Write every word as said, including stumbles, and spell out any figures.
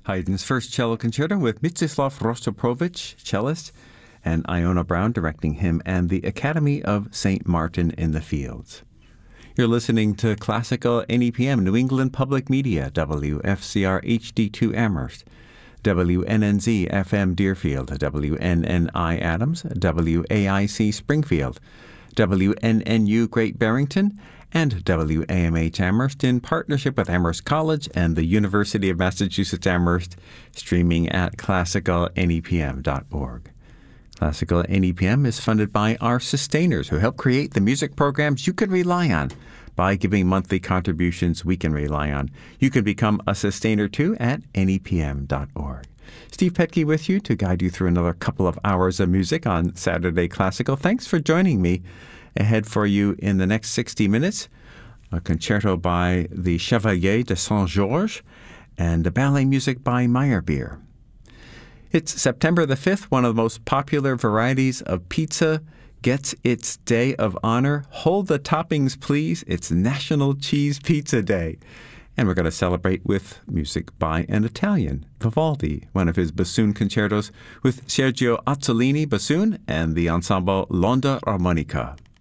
Haydn's First Cello Concerto with Mstislav Rostropovich, cellist, and Iona Brown directing him, and the Academy of Saint Martin in the Fields. You're listening to Classical N E P M, New England Public Media, W F C R H D two Amherst, W N N Z F M Deerfield, W N N I Adams, W A I C Springfield, W N N U Great Barrington, and W A M H Amherst in partnership with Amherst College and the University of Massachusetts Amherst, streaming at classical N E P M dot org. Classical N E P M is funded by our sustainers who help create the music programs you can rely on by giving monthly contributions we can rely on. You can become a sustainer too at N E P M dot org. Steve Petke with you to guide you through another couple of hours of music on Saturday Classical. Thanks for joining me. Ahead for you in the next sixty minutes, a concerto by the Chevalier de Saint-Georges and the ballet music by Meyerbeer. It's September the fifth, one of the most popular varieties of pizza gets its day of honor. Hold the toppings, please. It's National Cheese Pizza Day. And we're going to celebrate with music by an Italian, Vivaldi, one of his bassoon concertos with Sergio Azzolini bassoon and the ensemble L'Onda Armonica.